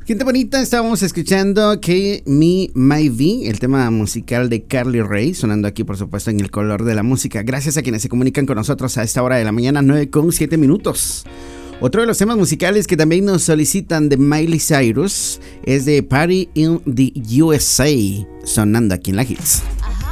Gente bonita, estábamos escuchando que Me Maybe, el tema musical de Carly Rae, sonando aquí por supuesto en El Color de la Música. Gracias a quienes se comunican con nosotros a esta hora de la mañana, 9:07. Otro de los temas musicales que también nos solicitan de Miley Cyrus es de Party in the USA, sonando aquí en la Hits.